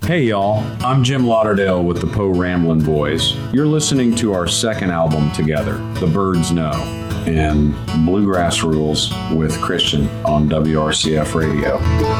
Hey y'all, I'm Jim Lauderdale with the Poe Ramblin' Boys. You're listening to our second album together, The Birds Know, and Bluegrass Rules with Christian on WRCF Radio.